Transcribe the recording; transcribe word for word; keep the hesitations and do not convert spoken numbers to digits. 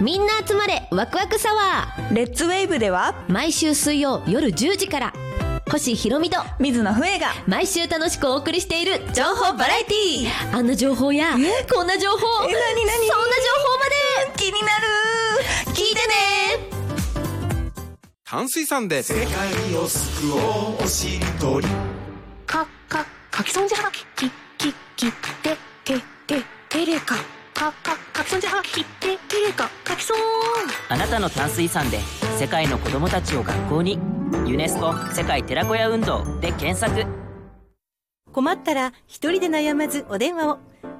みんな集まれワクワクサワー。レッツウェーブでは毎週水曜夜じゅうじから星ひろみと水野笛が毎週楽しくお送りしている情報バラエティー。あんな情報やこんな情報、 え、なになに、 そんな情報まで気になる。 聞いてね。 淡水さんで世界を救おうおしりとりか、か、かきそんじはがきき、き、き、て、て、て、てれかか、か、かきそんじはがきて、てれかかきそん。 あなたの淡水さんで世界の子どもたちを学校に。ユネスコ世界寺子屋運動で検索。 困ったら一人で悩まずお電話を。